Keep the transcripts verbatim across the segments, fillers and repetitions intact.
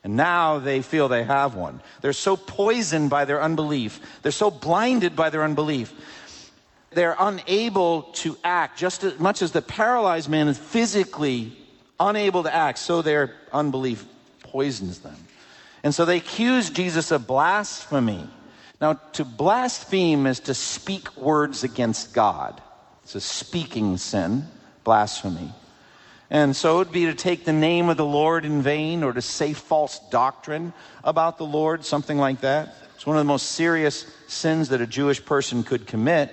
And now they feel they have one. They're so poisoned by their unbelief. They're so blinded by their unbelief. They're unable to act. Just as much as the paralyzed man is physically unable to act, so their unbelief poisons them. And so they accuse Jesus of blasphemy. Now, to blaspheme is to speak words against God. It's a speaking sin, blasphemy. And so it would be to take the name of the Lord in vain, or to say false doctrine about the Lord, something like that. It's one of the most serious sins that a Jewish person could commit.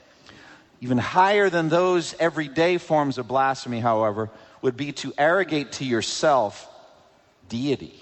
Even higher than those everyday forms of blasphemy, however, would be to arrogate to yourself deity.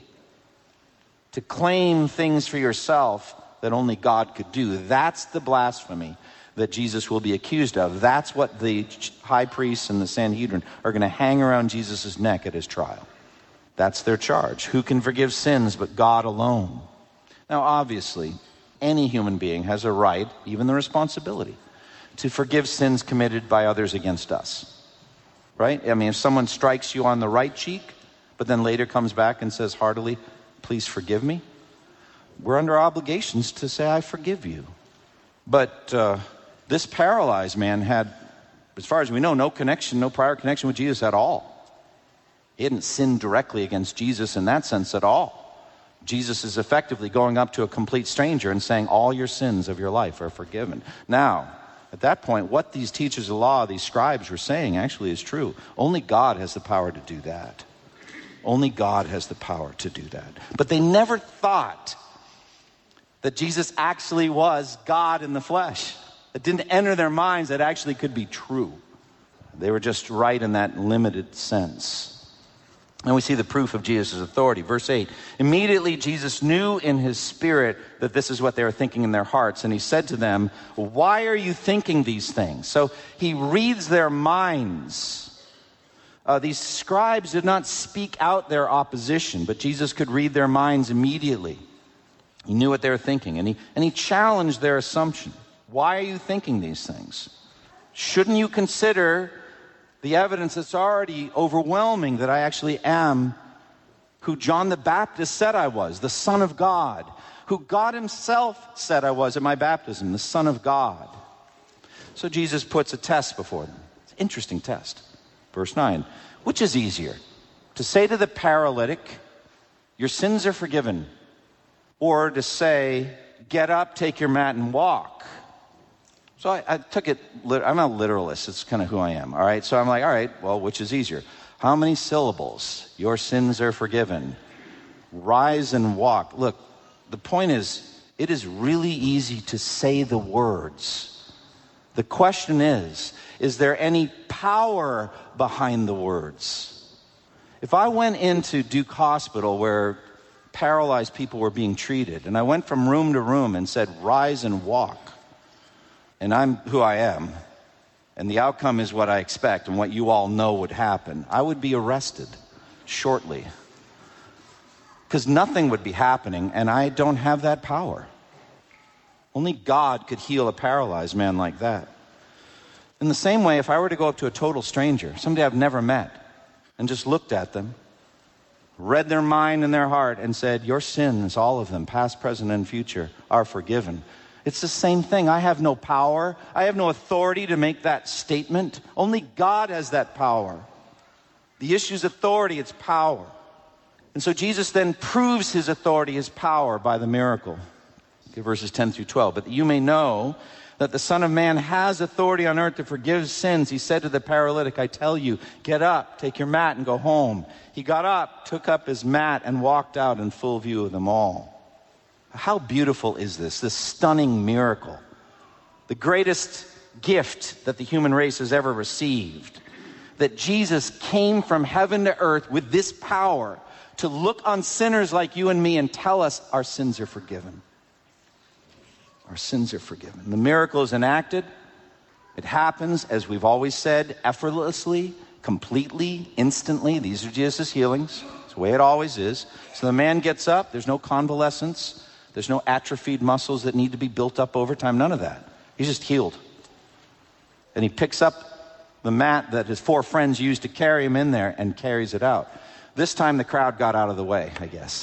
To claim things for yourself that only God could do. That's the blasphemy that Jesus will be accused of. That's what the high priests and the Sanhedrin are going to hang around Jesus' neck at his trial. That's their charge. Who can forgive sins but God alone? Now, obviously, any human being has a right, even the responsibility, to forgive sins committed by others against us. Right? I mean, if someone strikes you on the right cheek, but then later comes back and says heartily, please forgive me, we're under obligations to say, I forgive you. But uh, this paralyzed man had, as far as we know, no connection, no prior connection with Jesus at all. He hadn't sinned directly against Jesus in that sense at all. Jesus is effectively going up to a complete stranger and saying, all your sins of your life are forgiven. Now, at that point, what these teachers of law, these scribes were saying actually is true. Only God has the power to do that. Only God has the power to do that. But they never thought that Jesus actually was God in the flesh. It didn't enter their minds that actually could be true. They were just right in that limited sense. And we see the proof of Jesus' authority. Verse eight, immediately Jesus knew in his spirit that this is what they were thinking in their hearts. And he said to them, why are you thinking these things? So he reads their minds. Uh, these scribes did not speak out their opposition, but Jesus could read their minds immediately. He knew what they were thinking, and he, and he challenged their assumption. Why are you thinking these things? Shouldn't you consider the evidence that's already overwhelming that I actually am who John the Baptist said I was, the Son of God, who God himself said I was at my baptism, the Son of God? So Jesus puts a test before them. It's an interesting test. Verse nine, which is easier, to say to the paralytic, your sins are forgiven, or to say, get up, take your mat, and walk? So I, I took it, I'm a literalist, it's kind of who I am, all right? So I'm like, all right, well, which is easier? How many syllables? Your sins are forgiven. Rise and walk. Look, the point is, it is really easy to say the words. The question is, is there any power behind the words? If I went into Duke Hospital where paralyzed people were being treated, and I went from room to room and said, rise and walk, and I'm who I am, and the outcome is what I expect and what you all know would happen, I would be arrested shortly. Because nothing would be happening, and I don't have that power. Only God could heal a paralyzed man like that. In the same way, if I were to go up to a total stranger, somebody I've never met, and just looked at them, read their mind and their heart, and said, your sins, all of them, past, present, and future, are forgiven. It's the same thing. I have no power. I have no authority to make that statement. Only God has that power. The issue is authority, it's power. And so Jesus then proves his authority, his power, by the miracle. Okay, verses ten through twelve. But that you may know that the Son of Man has authority on earth to forgive sins, he said to the paralytic, I tell you, get up, take your mat, and go home. He got up, took up his mat, and walked out in full view of them all. How beautiful is this, this stunning miracle? The greatest gift that the human race has ever received. That Jesus came from heaven to earth with this power to look on sinners like you and me and tell us our sins are forgiven. Our sins are forgiven. The miracle is enacted. It happens, as we've always said, effortlessly, completely, instantly. These are Jesus' healings. It's the way it always is. So the man gets up. There's no convalescence. There's no atrophied muscles that need to be built up over time. None of that. He's just healed. And he picks up the mat that his four friends used to carry him in there and carries it out. This time the crowd got out of the way, I guess.